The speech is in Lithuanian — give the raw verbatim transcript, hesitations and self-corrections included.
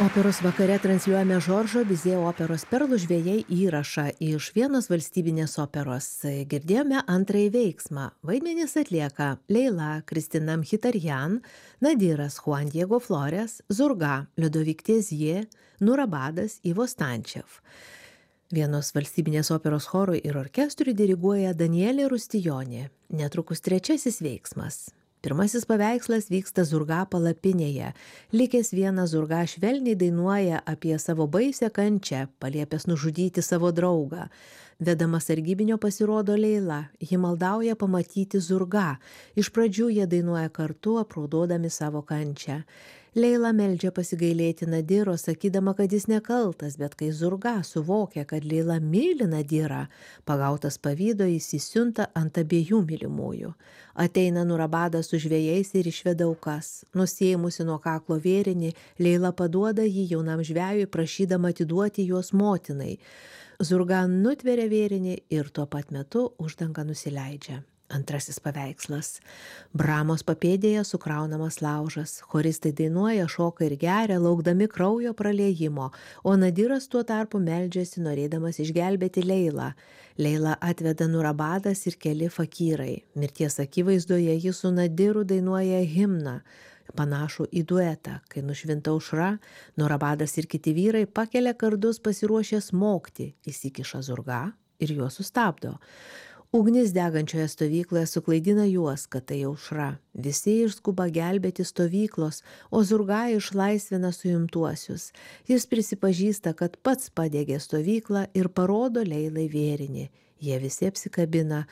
Operos vakare transliuojame Žoržo Bizė operos Perlų žvejai įrašą iš Vienos valstybinės operos. Girdėjome antrąjį veiksmą. Vaidmenis atlieka Leila Kristina Mchitarjan, Nadiras Juan Diego Flores, Zurga Liudovik Tezie, Nurabadas Ivo Stančev. Vienos valstybinės operos chorui ir orkestrui diriguoja Danielė Rustijonė. Netrukus trečiasis veiksmas. Pirmasis paveikslas vyksta Zurga palapinėje. Likęs vienas Zurga švelniai dainuoja apie savo baisią kančią, paliepęs nužudyti savo draugą. Vedama sargybinio pasirodo Leila. Ji maldauja pamatyti Zurga. Iš pradžių jie dainuoja kartu, apraudodami savo kančią. Leila meldžia pasigailėti Nadiro, sakydama, kad jis nekaltas, bet kai Zurga suvokia, kad Leila myli Nadirą, pagautas pavydo jis įsiunta ant abiejų mylimųjų. Ateina Nurabadas su žvejais ir išveda aukas. Nusiėmusi nuo kaklo vėrinį, Leila paduoda jį jaunam žvejui, prašydama atiduoti juos motinai. Zurga nutveria vėrinį ir tuo pat metu uždanga nusileidžia. Antrasis paveikslas. Bramos papėdėje sukraunamas laužas. Choristai dainuoja, šoka ir geria, laukdami kraujo praliejimo, o Nadiras tuo tarpu meldžiasi, norėdamas išgelbėti Leilą. Leilą atveda Nurabadas ir keli fakyrai. Mirties akivaizdoje jis su Nadiru dainuoja himną, panašų į duetą. Kai nušvinta aušra, Nurabadas ir kiti vyrai pakelia kardus pasiruošę smogti, įsikiša Zurga ir juos sustabdo. Ugnis degančioje stovykloje suklaidina juos, kad tai aušra. Visi išskuba gelbėti stovyklos, o Zurga išlaisvina suimtuosius. Jis prisipažįsta, kad pats padegė stovyklą ir parodo Leilai vėrinį. Jie visi apsikabina,